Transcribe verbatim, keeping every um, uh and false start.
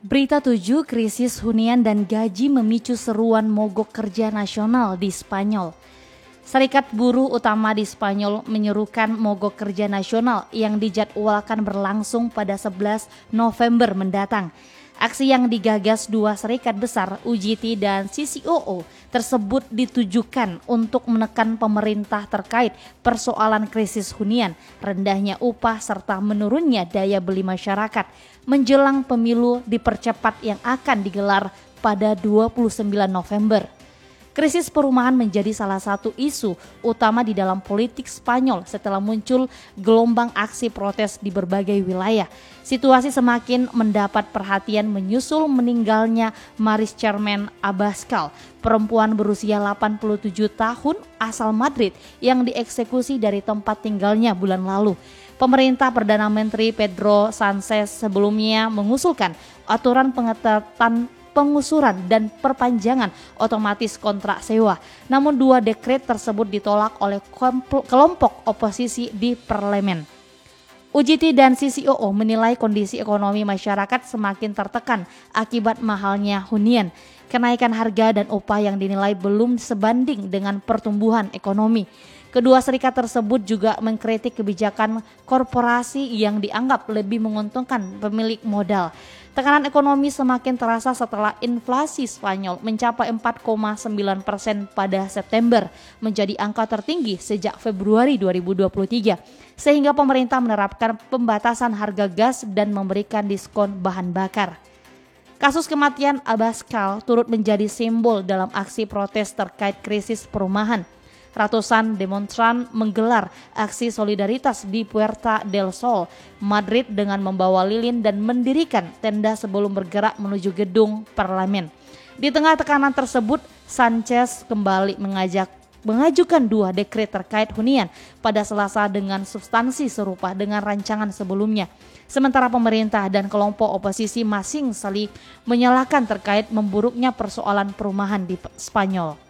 Berita tujuh, krisis hunian dan gaji memicu seruan mogok kerja nasional di Spanyol. Serikat Buruh Utama di Spanyol menyerukan mogok kerja nasional yang dijadwalkan berlangsung pada sebelas November mendatang. Aksi yang digagas dua serikat besar, U G T dan C C O O, tersebut ditujukan untuk menekan pemerintah terkait persoalan krisis hunian, rendahnya upah serta menurunnya daya beli masyarakat menjelang pemilu dipercepat yang akan digelar pada dua puluh sembilan November. Krisis perumahan menjadi salah satu isu utama di dalam politik Spanyol setelah muncul gelombang aksi protes di berbagai wilayah. Situasi semakin mendapat perhatian menyusul meninggalnya Meritxell Abascal, perempuan berusia delapan puluh tujuh tahun asal Madrid yang dieksekusi dari tempat tinggalnya bulan lalu. Pemerintah Perdana Menteri Pedro Sánchez sebelumnya mengusulkan aturan pengetatan pengusuran dan perpanjangan otomatis kontrak sewa. Namun dua dekret tersebut ditolak oleh kelompok oposisi di parlemen. U G T dan C C O O menilai kondisi ekonomi masyarakat semakin tertekan akibat mahalnya hunian. Kenaikan harga dan upah yang dinilai belum sebanding dengan pertumbuhan ekonomi. Kedua serikat tersebut juga mengkritik kebijakan korporasi yang dianggap lebih menguntungkan pemilik modal. Tekanan ekonomi semakin terasa setelah inflasi Spanyol mencapai empat koma sembilan persen pada September, menjadi angka tertinggi sejak Februari dua ribu dua puluh tiga, sehingga pemerintah menerapkan pembatasan harga gas dan memberikan diskon bahan bakar. Kasus kematian Abascal turut menjadi simbol dalam aksi protes terkait krisis perumahan. Ratusan demonstran menggelar aksi solidaritas di Puerta del Sol, Madrid dengan membawa lilin dan mendirikan tenda sebelum bergerak menuju gedung parlemen. Di tengah tekanan tersebut, Sánchez kembali mengajak mengajukan dua dekret terkait hunian pada Selasa dengan substansi serupa dengan rancangan sebelumnya. Sementara pemerintah dan kelompok oposisi masing saling menyalahkan terkait memburuknya persoalan perumahan di Spanyol.